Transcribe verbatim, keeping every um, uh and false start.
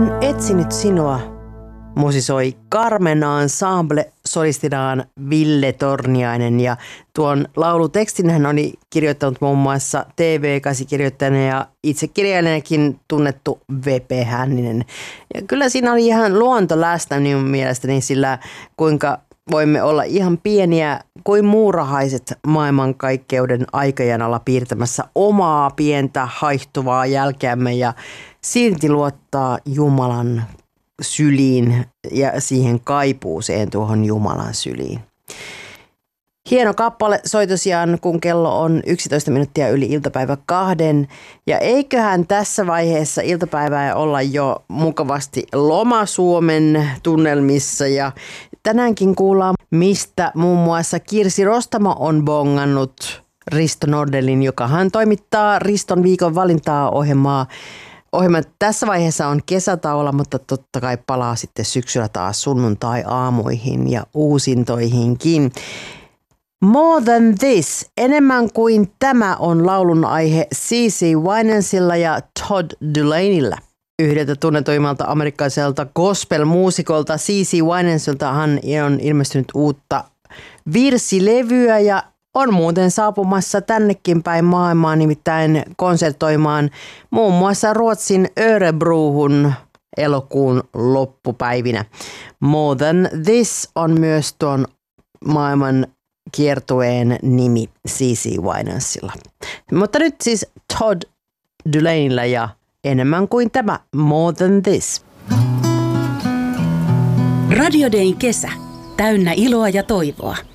En etsinyt sinua, musisoi Carmen Ensemble, solistinaan Ville Torniainen, ja tuon laulutekstin hän oli kirjoittanut muun muassa T V-käsikirjoittajana ja itse kirjailijanakin tunnettu Vepe Hänninen. Ja kyllä siinä oli ihan luonto läsnä minun mielestäni, sillä kuinka voimme olla ihan pieniä kuin muurahaiset maailmankaikkeuden aikajanalla piirtämässä omaa pientä haihtuvaa jälkeämme ja silti luottaa Jumalan syliin ja siihen kaipuuseen tuohon Jumalan syliin. Hieno kappale soi tosiaan, kun kello on yksitoista minuuttia yli iltapäivä kahden. Ja eiköhän tässä vaiheessa iltapäivää olla jo mukavasti Loma-Suomen tunnelmissa. Ja tänäänkin kuullaan, mistä muun muassa Kirsi Rostamo on bongannut Risto Nordelin, joka hän toimittaa Riston viikon valintaa ohjelmaa. Ohjelma tässä vaiheessa on kesätauolla, mutta totta kai palaa sitten syksyllä taas sunnuntai-aamuihin ja uusintoihinkin. More Than This, enemmän kuin tämä on laulun aihe Cici Winensilla ja Todd Dulaneylla. Yhdeltä tunnetuimmalta amerikkalaiselta gospel-muusikolta Cici Winensiltahan on ilmestynyt uutta virsilevyä ja on muuten saapumassa tännekin päin maailmaa, nimittäin konsertoimaan muun muassa Ruotsin Örebrohun elokuun loppupäivinä. More Than This on myös tuon maailman kiertueen nimi Cici Winensilla. Mutta nyt siis Todd Dulaneylla ja enemmän kuin tämä More Than This. Radio Dayn kesä. Täynnä iloa ja toivoa.